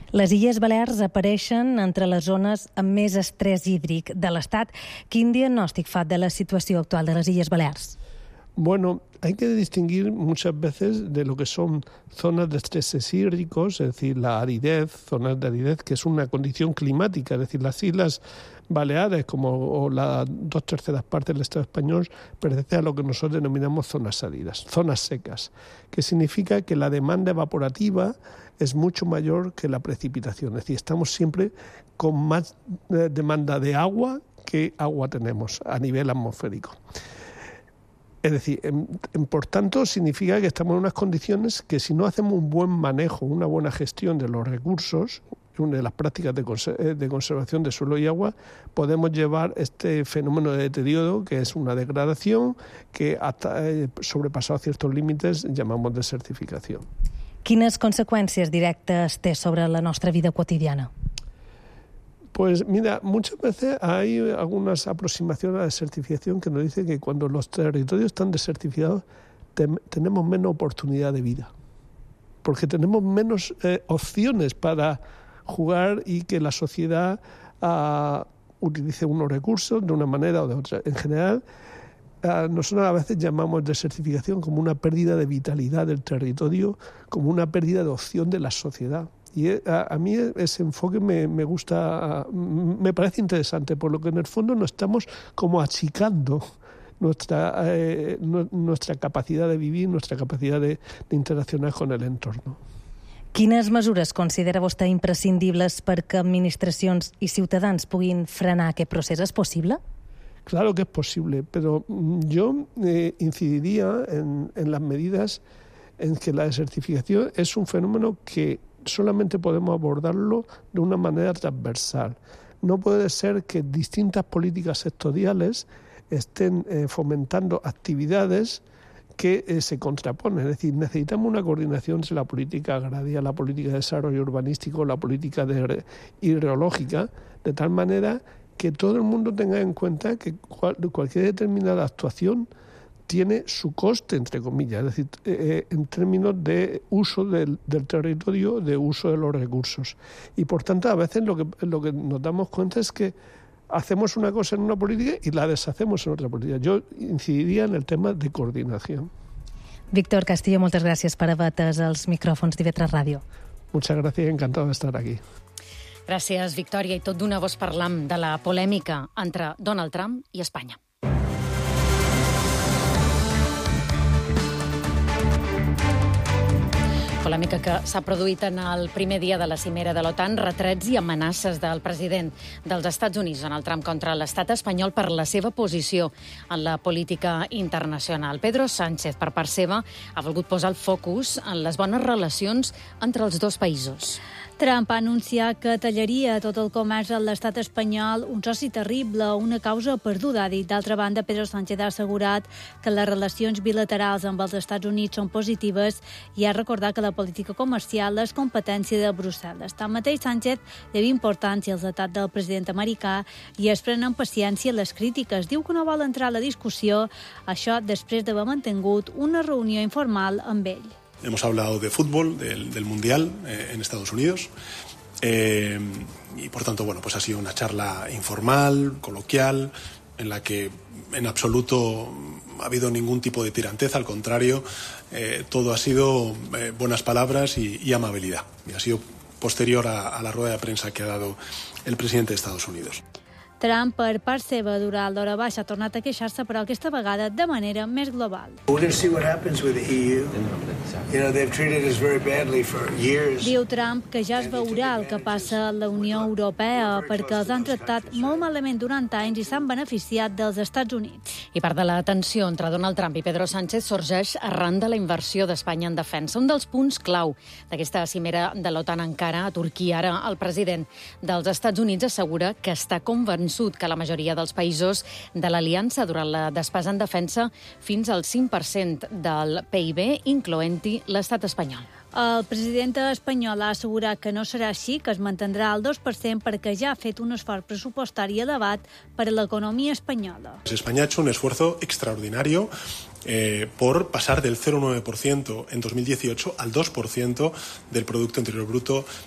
Les Illes Balears apareixen entre les zones amb més estrès hídric de l'Estat. Quin diagnòstic fa de la situació actual de les Illes Balears? Bueno, hay que distinguir muchas veces de lo que son zonas de estrés hídricos, es decir, la aridez, zonas de aridez, que es una condición climática, es decir, las Islas Baleares, como las 2/3 partes del Estado español, pertenecen a lo que nosotros denominamos zonas áridas, zonas secas, que significa que la demanda evaporativa es mucho mayor que la precipitación, es decir, estamos siempre con más demanda de agua que agua tenemos a nivel atmosférico. Es decir, por tanto, significa que estamos en unas condiciones que si no hacemos un buen manejo, una buena gestión de los recursos, una de las prácticas de conservación de suelo y agua, podemos llevar este fenómeno de deterioro, que es una degradación, que hasta sobrepasado ciertos límites llamamos desertificación. Quines conseqüències directes té sobre la nostra vida quotidiana? Pues mira, muchas veces hay algunas aproximaciones a la desertificación que nos dicen que cuando los territorios están desertificados tenemos menos oportunidad de vida, porque tenemos menos opciones para jugar y que la sociedad utilice unos recursos de una manera o de otra. En general, nosotros a veces llamamos desertificación como una pérdida de vitalidad del territorio, como una pérdida de opción de la sociedad. Y a mí ese enfoque me gusta, me parece interesante, por lo que en el fondo nos estamos como achicando nuestra capacidad de vivir, nuestra capacidad de interaccionar con el entorno. Quines mesures considera vostè imprescindibles perquè administracions i ciutadans puguin frenar aquest procés? És possible? Claro que es posible, pero yo incidiría en las medidas en que la desertificación es un fenómeno que solamente podemos abordarlo de una manera transversal. No puede ser que distintas políticas sectoriales estén fomentando actividades que se contraponen. Es decir, necesitamos una coordinación entre la política agraria, la política de desarrollo urbanístico, la política hidrológica, de tal manera que todo el mundo tenga en cuenta que cualquier determinada actuación tiene su coste, entre comillas, es decir, en términos de uso del territorio, de uso de los recursos. Y por tanto, a veces lo que nos damos cuenta es que hacemos una cosa en una política y la deshacemos en otra política. Yo incidiría en el tema de coordinación. Víctor Castillo, moltes gràcies per haver atès els micròfons d'IV3 Ràdio. Muchas gracias, encantado de estar aquí. Gràcies, Victòria. I tot d'una vos parlam de la polèmica entre Donald Trump i Espanya. Polèmica que s'ha produït en el primer dia de la cimera de l'OTAN, retrets i amenaces del president dels Estats Units, Donald Trump, contra l'estat espanyol per la seva posició en la política internacional. Pedro Sánchez, per part seva, ha volgut posar el focus en les bones relacions entre els dos països. Trump ha anunciat que tallaria tot el comerç a l'estat espanyol, un soci terrible, una causa perduda, ha dit. D'altra banda, Pedro Sánchez ha assegurat que les relacions bilaterals amb els Estats Units són positives i ha recordat que la política comercial és competència de Brussel·les. Tanmateix, Sánchez deu importància als atacs del president americà i es pren amb paciència les crítiques. Diu que no vol entrar a la discussió, això després d'haver mantingut una reunió informal amb ell. Hemos hablado de fútbol, del Mundial en Estados Unidos y por tanto, bueno, pues ha sido una charla informal, coloquial, en la que en absoluto ha habido ningún tipo de tiranteza, al contrario, todo ha sido buenas palabras y amabilidad. Y ha sido posterior a la rueda de prensa que ha dado el presidente de Estados Unidos. Trump, per part seva, durant l'hora baixa, ha tornat a queixar-se, però aquesta vegada de manera més global. Diu Trump que ja es veurà el que passa a la Unió Europea perquè els han tractat molt malament durant anys i s'han beneficiat dels Estats Units. I part de la tensió entre Donald Trump i Pedro Sánchez sorgeix arran de la inversió d'Espanya en defensa. Un dels punts clau d'aquesta cimera de l'OTAN encara a Turquia. Ara el president dels Estats Units assegura que està convençut que la majoria dels països de l'aliança durant la despesa en defensa fins al 5% del PIB, incloent-hi l'estat espanyol. El president espanyol ha assegurat que no serà així, que es mantindrà al 2% perquè ja ha fet un esforç pressupostari elevat per a l'economia espanyola. España ha hecho un esfuerzo extraordinario por pasar del 0,9% en 2018 al 2% del Producto Interior Bruto